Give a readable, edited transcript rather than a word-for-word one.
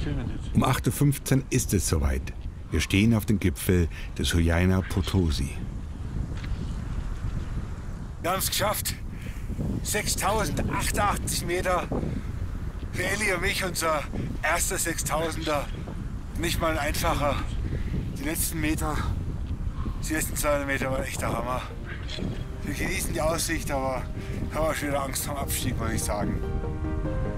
Um 8:15 Uhr ist es soweit. Wir stehen auf dem Gipfel des Huayna Potosi. Wir haben es geschafft. 6.088 Meter. Für Elli und mich unser erster 6.000er. Nicht mal ein einfacher. Die letzten Meter, die letzten 200 Meter waren echt der Hammer. Wir genießen die Aussicht, aber haben auch schon wieder Angst vor dem Abstieg, muss ich sagen.